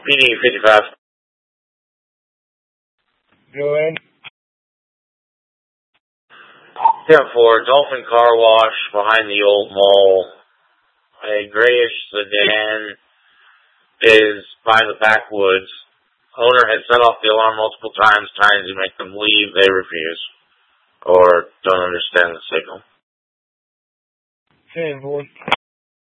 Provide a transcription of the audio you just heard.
PD 55. Go in. Yeah, for Dolphin Car Wash behind the old mall. A grayish sedan is by the backwoods. Owner had set off the alarm multiple times, trying to make them leave. They refuse. Or don't understand the signal. 10-4.